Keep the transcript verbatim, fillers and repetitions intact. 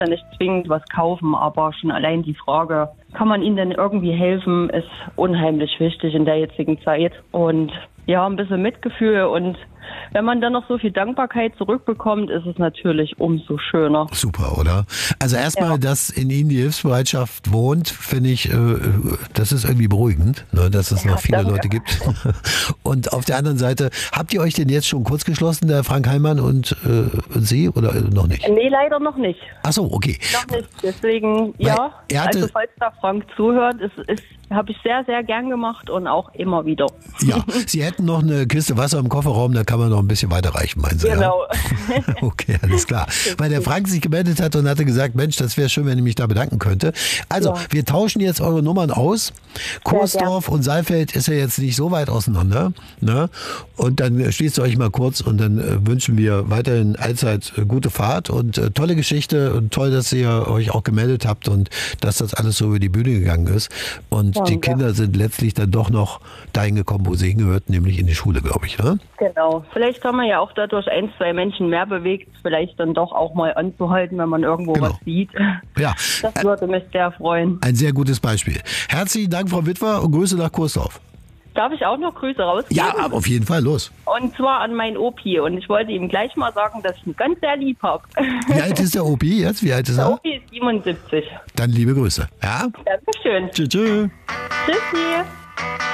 ja nicht zwingend was kaufen, aber schon allein die Frage, kann man ihnen denn irgendwie helfen, ist unheimlich wichtig in der jetzigen Zeit. Und ja, ein bisschen Mitgefühl, und wenn man dann noch so viel Dankbarkeit zurückbekommt, ist es natürlich umso schöner. Super, oder? Also erstmal, ja. dass in Ihnen die Hilfsbereitschaft wohnt, finde ich, äh, das ist irgendwie beruhigend, ne, dass es ja, noch viele danke. Leute gibt. Und auf der anderen Seite, habt ihr euch denn jetzt schon kurz geschlossen, der Frank Heimann und äh, Sie, oder noch nicht? Nee, leider noch nicht. Ach so, okay. Noch nicht, deswegen, Weil ja, er hatte, also falls da Frank zuhört, ist, ist habe ich sehr, sehr gern gemacht und auch immer wieder. Ja, Sie hätten noch eine Kiste Wasser im Kofferraum, da kann man noch ein bisschen weiterreichen, meinen Sie? Genau. Ja? Okay, alles klar. Weil der Frank sich gemeldet hat und hatte gesagt, Mensch, das wäre schön, wenn ich mich da bedanken könnte. Also, ja. wir tauschen jetzt eure Nummern aus. Coesdorf und Saalfeld ist ja jetzt nicht so weit auseinander. Ne? Und dann schließt ihr euch mal kurz und dann äh, wünschen wir weiterhin allzeit äh, gute Fahrt und äh, tolle Geschichte und toll, dass ihr euch auch gemeldet habt und dass das alles so über die Bühne gegangen ist. Und die Kinder sind letztlich dann doch noch dahin gekommen, wo sie hingehört, nämlich in die Schule, glaube ich. Ne? Genau. Vielleicht haben wir ja auch dadurch ein, zwei Menschen mehr bewegt, vielleicht dann doch auch mal anzuhalten, wenn man irgendwo genau. was sieht. Ja. Das würde mich sehr freuen. Ein sehr gutes Beispiel. Herzlichen Dank, Frau Witwer, und Grüße nach Coesdorf. Darf ich auch noch Grüße rausgeben? Ja, aber auf jeden Fall, los. Und zwar an meinen Opi. Und ich wollte ihm gleich mal sagen, dass ich ihn ganz sehr lieb habe. Wie alt ist der Opi jetzt? Wie alt ist er? Der Opi ist siebenundsiebzig. Dann liebe Grüße. Ja? Dankeschön. Tschüss. Tschüss. Tschüssi.